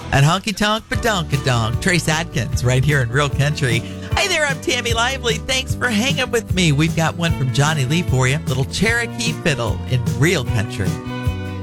At Honky Tonk Badonkadonk, Trace Adkins, right here in Real Country. Hey there, I'm Tammy Lively. Thanks for hanging with me. We've got one from Johnny Lee for you. Little Cherokee Fiddle in Real Country.